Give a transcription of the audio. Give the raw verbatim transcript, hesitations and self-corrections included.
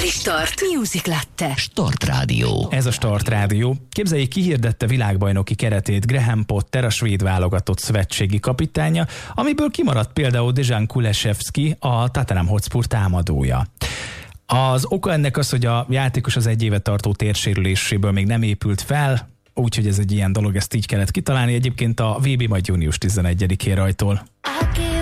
Reggeli Start. Music Latte. Start Rádió. Ez a Start Rádió. Képzeljék, kihirdette világbajnoki keretét Graham Potter, a svéd válogatott szövetségi kapitánya, amiből kimaradt például Dejan Kulusevski, a Tottenham Hotspur támadója. Az oka ennek az, hogy a játékos az egy éve tartó térsérüléséből még nem épült fel, úgyhogy ez egy ilyen dolog, ezt így kellett kitalálni. Egyébként a vé bé majd június tizenegyedikén rajtól.